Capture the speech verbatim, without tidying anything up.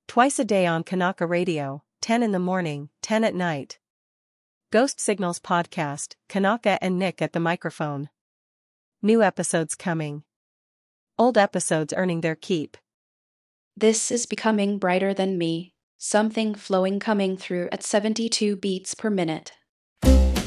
Twice a day on Kanaka Radio, ten in the morning, ten at night. Ghost Signals Podcast, Kanaka and Nick at the microphone. New episodes coming. Old episodes earning their keep. This is Becoming Brighter Than Me, something flowing coming through at seventy-two beats per minute.